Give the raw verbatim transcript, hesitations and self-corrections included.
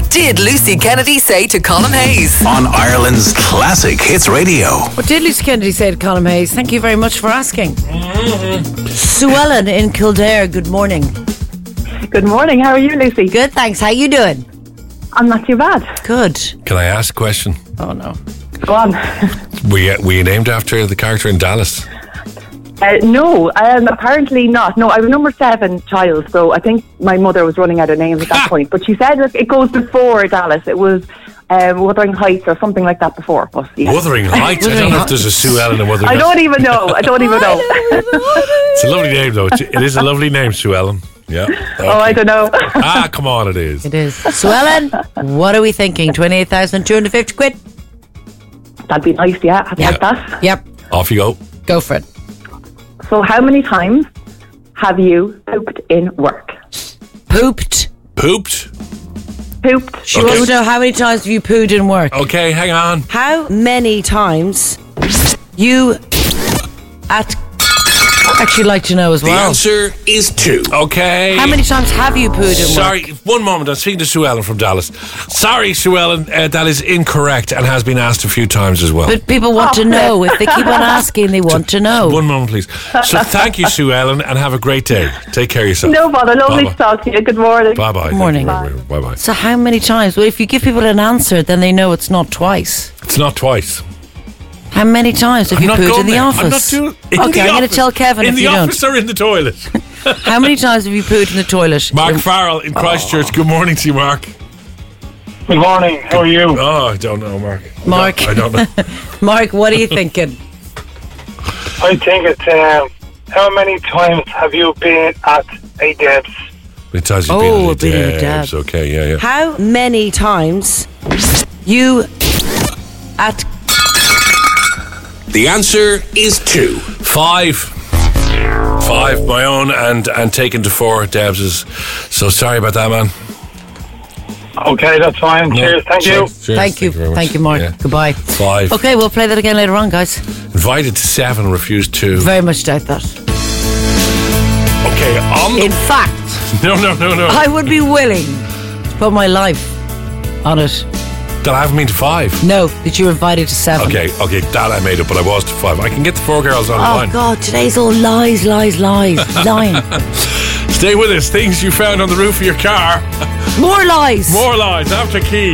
What did Lucy Kennedy say to Colm Hayes? On Ireland's classic hits radio. What did Lucy Kennedy say to Colm Hayes? Thank you very much for asking. Mm-hmm. Sue Ellen in Kildare, good morning. Good morning, how are you, Lucy? Good, thanks. How you doing? I'm not too bad. Good. Can I ask a question? Oh no. Go on. Were you, were you named after the character in Dallas? Uh, no, um, apparently not. No, I was number seven child, so I think my mother was running out of names at that point. But she said that it goes before Dallas. It was um, Wuthering Heights or something like that before. But yeah. Wuthering Heights? I don't know if there's a Sue Ellen in Wuthering I Heights. don't even know. I don't even know. It's a lovely name, though. It is a lovely name, Sue Ellen. Yeah. Okay. Oh, I don't know. Ah, come on, it is. It is. Sue Ellen, what are we thinking? twenty-eight thousand two hundred fifty quid? That'd be nice, yeah. I'd Yeah. like that. Yep. Off you go. Go for it. So how many times have you pooped in work? Pooped. Pooped? Pooped. She wants to know how many times have you pooed in work? Okay, hang on. How many times you at actually like to know as The well? answer is two. Okay. How many times have you pooed in Sorry, work? one moment. I'm speaking to Sue Ellen from Dallas. Sorry, Sue Ellen, uh, that is incorrect and has been asked a few times as well. But people want to know. If they keep on asking, they want to know. One moment, please. So thank you, Sue Ellen, and have a great day. Take care of yourself. No bother. Lovely Bye-bye. to talk to you. Good morning. Bye-bye. Good morning. Bye-bye. So how many times? Well, if you give people an answer, then they know it's not twice. It's not twice. How many times have I'm you not pooed going in the there. office? I'm not doing in okay, the I'm going office. to tell Kevin in if the you office don't. or in the toilet. How many times have you pooed in the toilet? Mark In- Farrell in Christchurch. Good morning to you, Mark. Good morning. How are you? Oh, I don't know, Mark. Mark. I don't know. Mark, what are you thinking? I think it's um, how many times have you been at a Debs? Many times you've Oh, been been in in the a Debs. Deb. Okay, yeah, yeah. How many times you at The answer is two. Five. Five, my own, and, and taken to four Debs's. So sorry about that, man. Okay, that's fine. No, Cheers. Thank you. cheers, cheers. Thank you, very much. thank you, Mark. Yeah. Goodbye. Five. Okay, we'll play that again later on, guys. Invited to seven, refused two. Very much doubt that. Okay, on the... In fact, No, no, no, no. I would be willing to put my life on it. That I haven't been to five. No, that you were invited to seven. Okay, okay, that I made up, but I was to five. I can get the four girls Oh online. God, today's all lies, lies, lies, lying. Stay with us. Things you found on the roof of your car. More lies. More lies after Key.